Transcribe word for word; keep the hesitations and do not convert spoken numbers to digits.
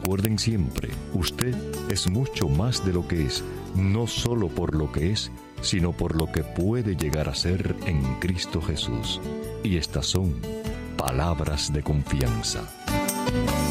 Recuerden siempre, usted es mucho más de lo que es, no solo por lo que es, sino por lo que puede llegar a ser en Cristo Jesús. Y estas son palabras de confianza.